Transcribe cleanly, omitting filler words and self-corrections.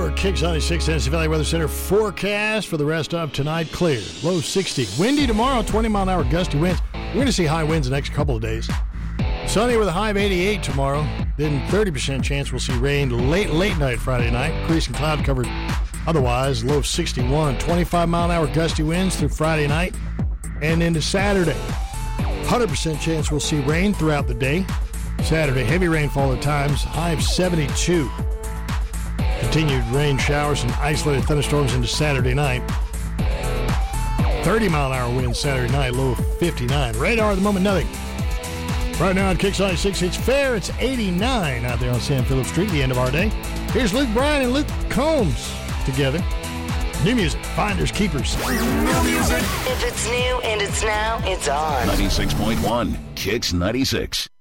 Your Kicks 96 Tennessee Valley Weather Center forecast for the rest of tonight. Clear. Low 60. Windy tomorrow, 20-mile-an-hour gusty winds. We're going to see high winds the next couple of days. Sunny with a high of 88 tomorrow. Then 30% chance we'll see rain late night Friday night. Increasing cloud cover otherwise. Low of 61. 25-mile-an-hour gusty winds through Friday night and into Saturday. 100% chance we'll see rain throughout the day. Saturday, heavy rainfall at times. High of 72. Continued rain showers and isolated thunderstorms into Saturday night. 30-mile-an-hour winds Saturday night, low of 59. Radar at the moment, nothing. Right now on Kicks 96, it's fair. It's 89 out there on Sam Phillips Street, the end of our day. Here's Luke Bryan and Luke Combs together. New music, finders, keepers. New music. If it's new and it's now, it's on. 96.1, Kicks 96.